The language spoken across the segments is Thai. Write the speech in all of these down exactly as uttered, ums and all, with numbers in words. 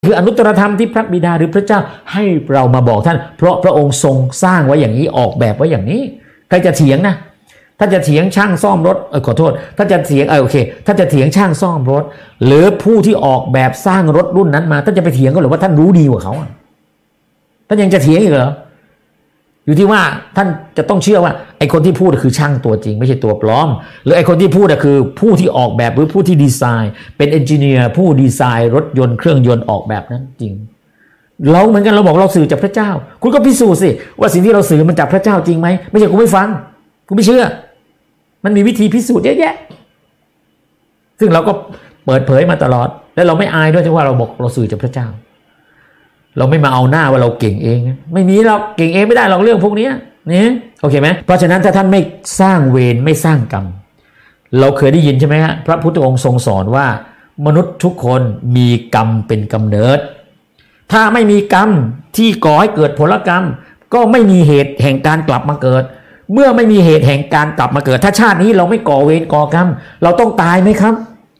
คืออนุตตรธรรมที่พระบิดาหรือพระเจ้าให้เรามาบอกท่านเพราะพระองค์ทรงสร้างไว้อย่างนี้ออกแบบไว้อย่างนี้ใครจะเถียงนะถ้าจะเถียงช่างซ่อมรถเออขอโทษถ้าจะเถียงเออโอเคถ้าจะเถียงช่างซ่อมรถหรือผู้ที่ออกแบบสร้างรถรุ่นนั้นมาท่านจะไปเถียงก็หรือว่าท่านรู้ดีกว่าเขาท่านยังจะเถียงอีกเหรออยู่ที่ว่าท่านจะต้องเชื่อว่าไอ้คนที่พูดคือช่างตัวจริงไม่ใช่ตัวปลอมหรือไอ้คนที่พูดคือผู้ที่ออกแบบหรือผู้ที่ดีไซน์เป็นเอนจิเนียร์ผู้ดีไซน์รถยนต์เครื่องยนต์ออกแบบนั้นจริงเราเหมือนกันเราบอกเราสื่อจากพระเจ้าคุณก็พิสูจน์สิว่าสิ่งที่เราสื่อมันจากพระเจ้าจริงไหมไม่ใช่กูไม่ฟังกูไม่เชื่อมันมีวิธีพิสูจน์เยอะแยะซึ่งเราก็เปิดเผยมาตลอดและเราไม่อายด้วยที่ว่าเราบอกเราสื่อจากพระเจ้าเราไม่มาเอาหน้าว่าเราเก่งเองไม่มีเราเก่งเองไม่ได้เราเรื่องพวกนี้นี่โอเคไหมเพราะฉะนั้นถ้าท่านไม่สร้างเวรไม่สร้างกรรมเราเคยได้ยินใช่ไหมฮะพระพุทธองค์ทรงสอนว่ามนุษย์ทุกคนมีกรรมเป็นกำเนิดถ้าไม่มีกรรมที่ก่อให้เกิดผลกรรมก็ไม่มีเหตุแห่งการกลับมาเกิดเมื่อไม่มีเหตุแห่งการกลับมาเกิดถ้าชาตินี้เราไม่ก่อเวรก่อกรรมเราต้องตายไหมครับ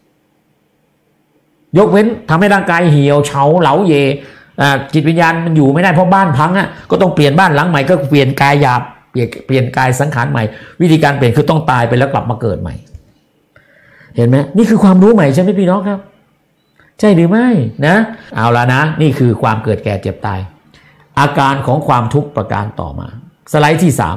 ยกเว้นทำให้ร่างกายเหี่ยวเฉาเหลาเยจิตวิญญาณมันอยู่ไม่ได้เพราะบ้านพังอ่ะก็ต้องเปลี่ยนบ้านหลังใหม่ก็เปลี่ยนกายหยาบเปลี่ยนเปลี่ยนกายสังขารใหม่วิธีการเปลี่ยนคือต้องตายไปแล้วกลับมาเกิดใหม่เห็นไหมนี่คือความรู้ใหม่ใช่ไหมพี่น้องครับใช่หรือไม่นะเอาละนะนี่คือความเกิดแก่เจ็บตายอาการของความทุกข์ประการต่อมาสไลด์ที่สาม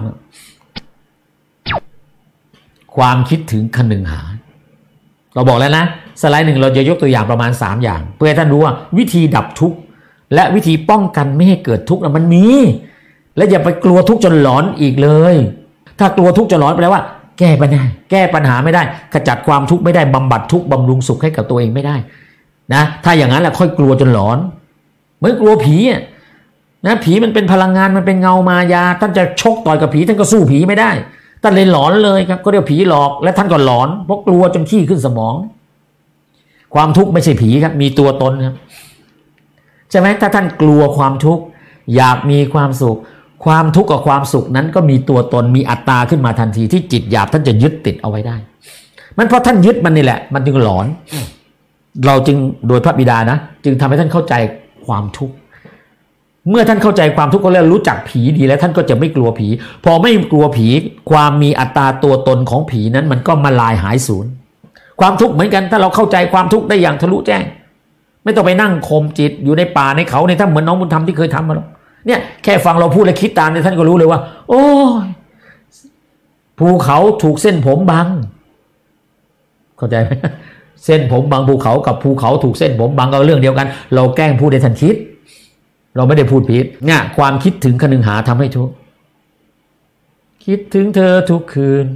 ความคิดถึงคนึงหาเราบอกแล้วนะสไลด์หนึ่งเราจะยกตัวอย่างประมาณสามอย่างเพื่อให้ท่านรู้ว่าวิธีดับทุกข์และวิธีป้องกันไม่ให้เกิดทุกข์มันมีและอย่าไปกลัวทุกข์จนหลอนอีกเลยถ้ากลัวทุกข์จนหลอนแปลว่าแก้ปัญหาแก้ปัญหาไม่ได้ขจัดความทุกข์ไม่ได้บำบัดทุกข์บำรุงสุขให้กับตัวเองไม่ได้นะถ้าอย่างนั้นแหละค่อยกลัวจนหลอนเหมือนกลัวผีอ่ะนะผีมันเป็นพลังงานมันเป็นเงามายาท่านจะชกต่อยกับผีท่านก็สู้ผีไม่ได้ท่านเลยหลอนเลยครับก็เรียกผีหลอกและท่านก็หลอนเพราะกลัวจนขี้ขึ้นสมองความทุกข์ไม่ใช่ผีครับมีตัวตนครับใช่ไหมถ้าท่านกลัวความทุกข์อยากมีความสุขความทุกข์กับความสุขนั้นก็มีตัวตนมีอัตตาขึ้นมาทันทีที่จิตหยาบท่านจะยึดติดเอาไว้ได้มันเพราะท่านยึดมันนี่แหละมันจึงหลอนเราจึงโดยพระบิดานะจึงทำให้ท่านเข้าใจความทุกข์เมื่อท่านเข้าใจความทุกข์ก็แล้วรู้จักผีดีแล้วท่านก็จะไม่กลัวผีพอไม่กลัวผีความมีอัตตาตัวตนของผีนั้นมันก็มาลายหายสูญความทุกข์เหมือนกันถ้าเราเข้าใจความทุกข์ได้อย่างทะลุแจ้งไม่ต้องไปนั่งข่มจิตอยู่ในป่าในเขาในถ้ำเหมือนน้องบุญธรรมที่เคยทำมาแล้วเนี่ยแค่ฟังเราพูดและคิดตามเนี่ยท่านก็รู้เลยว่าโอ้ยภูเขาถูกเส้นผมบังเข้าใจไหมเส้นผมบังภูเขากับภูเขาถูกเส้นผมบังก็เรื่องเดียวกันเราแกล้งพูดให้ท่านคิดเราไม่ได้พูดผิดเนี่ยความคิดถึงคนึงหาทำให้ทุกข์คิดถึงเธอทุกคืน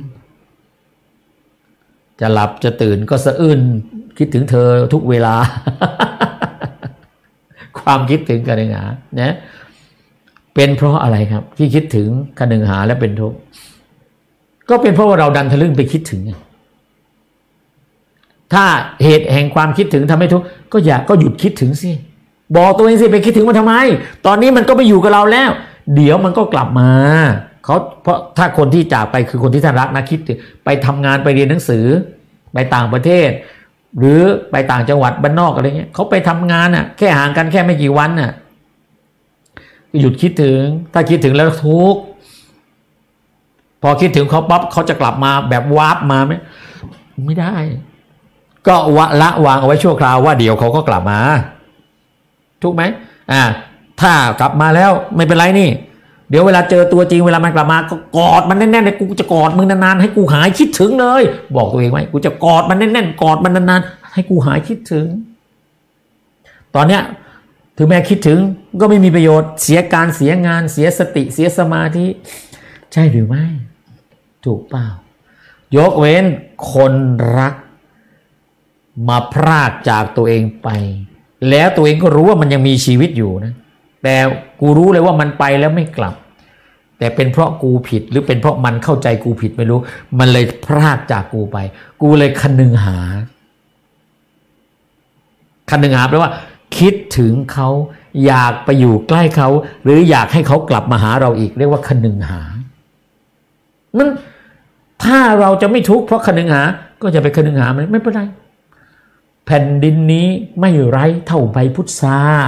จะหลับจะตื่นก็สะอื้นคิดถึงเธอทุกเวลา ความคิดถึงคนึงหานะเป็นเพราะอะไรครับที่คิดถึงคนึงหาและเป็นทุกข์ก็เป็นเพราะว่าเราดันทะลึ่งไปคิดถึงถ้าเหตุแห่งความคิดถึงทำให้ทุกข์ก็อย่าก็หยุดคิดถึงสิบอกตัวเองสิไปคิดถึงมันทำไมตอนนี้มันก็ไม่อยู่กับเราแล้วเดี๋ยวมันก็กลับมาเขาเพราะถ้าคนที่จากไปคือคนที่ท่านรักนะคิดถึงไปทำงานไปเรียนหนังสือไปต่างประเทศหรือไปต่างจังหวัดบ้านนอกอะไรเงี้ยเขาไปทำงานน่ะแค่ห่างกันแค่ไม่กี่วันน่ะหยุดคิดถึงถ้าคิดถึงแล้วทุกข์พอคิดถึงเขาปั๊บเขาจะกลับมาแบบวาร์ปมาไหมไม่ได้ก็วะละวางเอาไว้ชั่วคราวว่าเดี๋ยวเขาก็กลับมาถูกไหมอ่าถ้ากลับมาแล้วไม่เป็นไรนี่เดี๋ยวเวลาเจอตัวจริงเวลามันกลับมาก็กอดมันแน่นๆเลยกูจะกอดมึงนานๆให้กูหายคิดถึงเลยบอกตัวเองไว้กูจะกอดมันแน่นๆกอดมันนานๆให้กูหายคิดถึงตอนเนี้ยถึงแม้คิดถึงก็ไม่มีประโยชน์เสียการเสียงานเสียสติเสียสมาธิใช่หรือไม่ถูกเปล่ายกเว้นคนรักมาพรากจากตัวเองไปแล้วตัวเองก็รู้ว่ามันยังมีชีวิตอยู่นะแต่กูรู้เลยว่ามันไปแล้วไม่กลับแต่เป็นเพราะกูผิดหรือเป็นเพราะมันเข้าใจกูผิดไม่รู้มันเลยพรากจากกูไปกูเลยคนึงหาคนึงหาแปลว่าคิดถึงเขาอยากไปอยู่ใกล้เขาหรืออยากให้เขากลับมาหาเราอีกเรียกว่าคนึงหามันถ้าเราจะไม่ทุกข์เพราะคนึงหาก็จะไปคนึงหามันไม่เป็นไรแผ่นดินนี้ไม่ไร้เท่าใบพุทรา